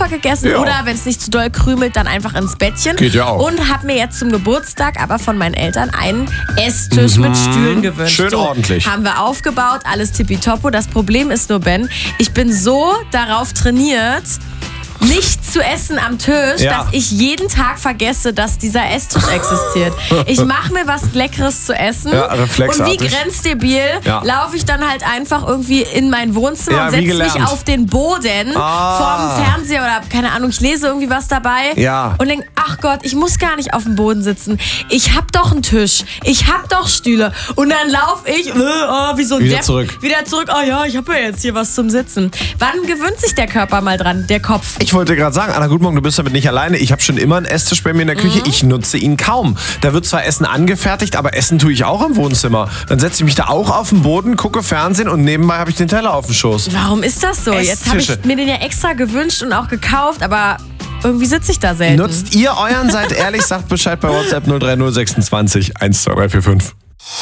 Sofa gegessen oder wenn es nicht zu doll krümelt, dann einfach ins Bettchen. Geht ja auch. Und habe mir jetzt zum Geburtstag aber von meinen Eltern einen Esstisch mit Stühlen gewünscht. Schön ordentlich. Haben wir aufgebaut, alles tippitoppo. Das Problem ist nur, Ben, ich bin so darauf trainiert, nicht zu essen am Tisch, dass ich jeden Tag vergesse, dass dieser Esstisch existiert. Ich mache mir was Leckeres zu essen und wie grenzdebil laufe ich dann halt einfach irgendwie in mein Wohnzimmer und setze mich auf den Boden vorm Fernseher oder keine Ahnung, ich lese irgendwie was dabei und denke, ach Gott, ich muss gar nicht auf dem Boden sitzen. Ich hab doch einen Tisch, ich hab doch Stühle und dann laufe ich wie so ein Depp wieder zurück. Oh ja, ich habe ja jetzt hier was zum Sitzen. Wann gewöhnt sich der Körper mal dran, der Kopf? Ich wollte gerade sagen, Anna, guten Morgen, du bist damit nicht alleine. Ich habe schon immer einen Esstisch bei mir in der Küche. Ich nutze ihn kaum. Da wird zwar Essen angefertigt, aber Essen tue ich auch im Wohnzimmer. Dann setze ich mich da auch auf den Boden, gucke Fernsehen und nebenbei habe ich den Teller auf dem Schoß. Warum ist das so? Jetzt habe ich mir den ja extra gewünscht und auch gekauft, aber irgendwie sitze ich da selten. Nutzt ihr euren? Seid ehrlich, sagt Bescheid bei WhatsApp 03026 12345.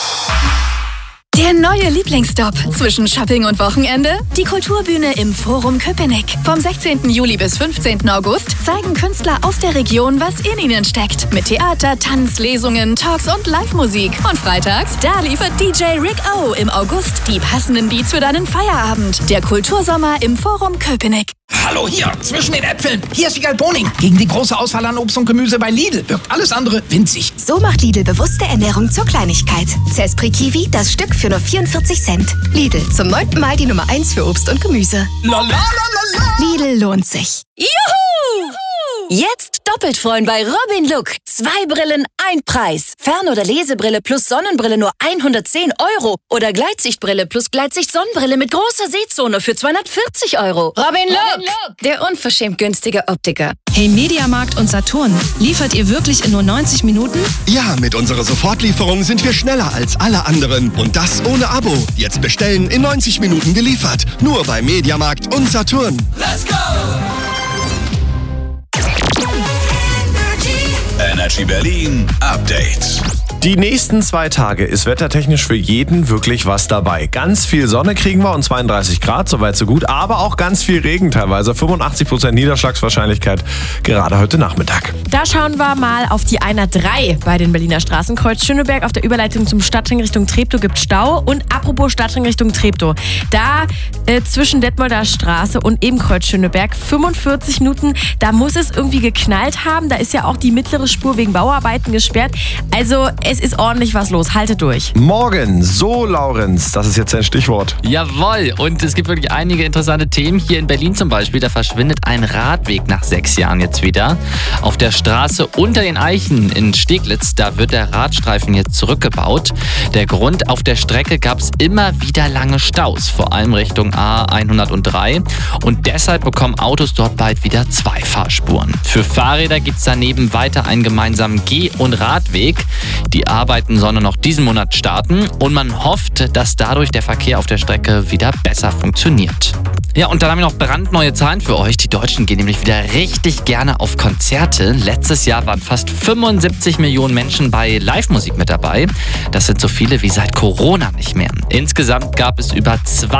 Der neue Lieblingsstop zwischen Shopping und Wochenende? Die Kulturbühne im Forum Köpenick. Vom 16. Juli bis 15. August zeigen Künstler aus der Region, was in ihnen steckt. Mit Theater, Tanz, Lesungen, Talks und Live-Musik. Und freitags, da liefert DJ Rick O im August die passenden Beats für deinen Feierabend. Der Kultursommer im Forum Köpenick. Hallo hier, zwischen den Äpfeln. Hier ist Wiegald Boning. Gegen die große Auswahl an Obst und Gemüse bei Lidl wirkt alles andere winzig. So macht Lidl bewusste Ernährung zur Kleinigkeit. Zespri Kiwi, das Stück für nur 44 Cent. Lidl, zum 9. Mal die Nummer 1 für Obst und Gemüse. Lidl lohnt sich. Juhu! Jetzt doppelt freuen bei Robin Look. 2 Brillen, ein Preis. Fern- oder Lesebrille plus Sonnenbrille nur 110 €. Oder Gleitsichtbrille plus Gleitsicht-Sonnenbrille mit großer Sehzone für 240 €. Robin Look, der unverschämt günstige Optiker. Hey Mediamarkt und Saturn, liefert ihr wirklich in nur 90 Minuten? Ja, mit unserer Sofortlieferung sind wir schneller als alle anderen. Und das ohne Abo. Jetzt bestellen, in 90 Minuten geliefert. Nur bei Mediamarkt und Saturn. Let's go! Energy Berlin Update. Die nächsten 2 Tage ist wettertechnisch für jeden wirklich was dabei. Ganz viel Sonne kriegen wir und 32 Grad, soweit so gut, aber auch ganz viel Regen teilweise. 85% Niederschlagswahrscheinlichkeit, gerade heute Nachmittag. Da schauen wir mal auf die Einer 3 bei den Berliner Straßen. Kreuz Schöneberg auf der Überleitung zum Stadtring Richtung Treptow gibt Stau. Und apropos Stadtring Richtung Treptow, da zwischen Detmolder Straße und eben Kreuz Schöneberg 45 Minuten, da muss es irgendwie geknallt haben. Da ist ja auch die mittlere Spur wegen Bauarbeiten gesperrt. Also es ist ordentlich was los. Haltet durch. Morgen, so Laurenz, das ist jetzt ein Stichwort. Jawohl, und es gibt wirklich einige interessante Themen. Hier in Berlin zum Beispiel, da verschwindet ein Radweg nach 6 Jahren jetzt wieder. Auf der Straße unter den Eichen in Steglitz, da wird der Radstreifen jetzt zurückgebaut. Der Grund, auf der Strecke gab es immer wieder lange Staus, vor allem Richtung A103. Und deshalb bekommen Autos dort bald wieder 2 Fahrspuren. Für Fahrräder gibt es daneben weiter einen gemeinsamen Geh- und Radweg. Die Arbeiten sollen noch diesen Monat starten und man hofft, dass dadurch der Verkehr auf der Strecke wieder besser funktioniert. Ja, und dann haben wir noch brandneue Zahlen für euch. Die Deutschen gehen nämlich wieder richtig gerne auf Konzerte. Letztes Jahr waren fast 75 Millionen Menschen bei Live-Musik mit dabei. Das sind so viele wie seit Corona nicht mehr. Insgesamt gab es über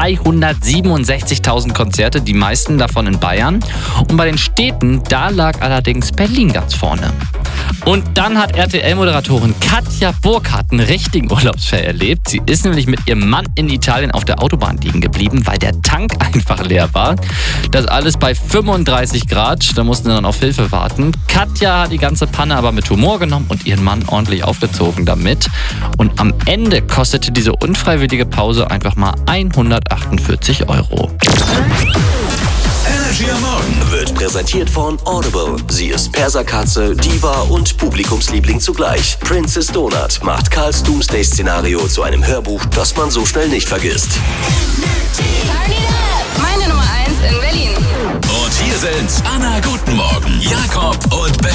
267.000 Konzerte, die meisten davon in Bayern. Und bei den Städten, da lag allerdings Berlin ganz vorne. Und dann hat RTL-Moderatorin Katja Burkhardt einen richtigen Urlaubsfail erlebt. Sie ist nämlich mit ihrem Mann in Italien auf der Autobahn liegen geblieben, weil der Tank einfach leer war. Das alles bei 35 Grad. Da mussten sie dann auf Hilfe warten. Katja hat die ganze Panne aber mit Humor genommen und ihren Mann ordentlich aufgezogen damit. Und am Ende kostete diese unfreiwillige Pause einfach mal 148 €. Energy am Morgen wird präsentiert von Audible. Sie ist Perserkatze, Diva und Publikumsliebling zugleich. Princess Donut macht Karls Doomsday-Szenario zu einem Hörbuch, das man so schnell nicht vergisst. Meine Nummer 1 in Berlin. Und hier sind Anna, guten Morgen, Jakob und Ben.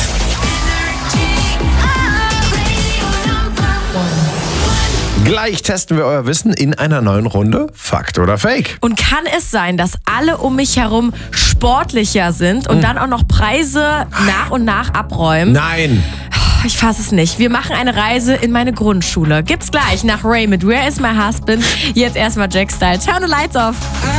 Gleich testen wir euer Wissen in einer neuen Runde Fakt oder Fake. Und kann es sein, dass alle um mich herum sportlicher sind und dann auch noch Preise nach und nach abräumen? Nein. Ich fasse es nicht. Wir machen eine Reise in meine Grundschule. Gibt's gleich nach Ray mit Where is my husband? Jetzt erstmal Jack Style. Turn the lights off.